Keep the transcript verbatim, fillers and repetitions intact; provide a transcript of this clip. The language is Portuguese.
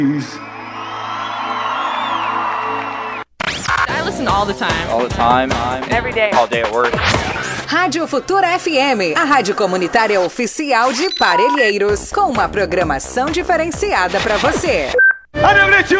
I listen all the time. All the time. Every day. All day at work. Rádio Futura F M, a rádio comunitária oficial de Parelheiros, com uma programação diferenciada para você.